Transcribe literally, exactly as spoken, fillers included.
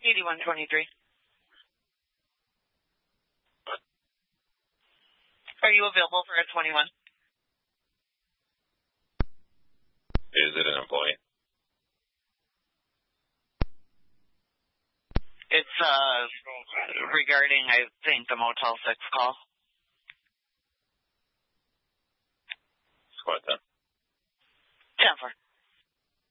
eighty-one twenty-three. Are you available for a twenty-one? Is it an employee? It's uh regarding, I think, the Motel six call. Squad ten. ten four.